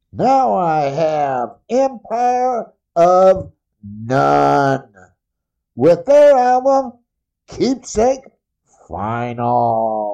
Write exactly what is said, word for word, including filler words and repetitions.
Now I have Empire of None with their album Keepsake Final.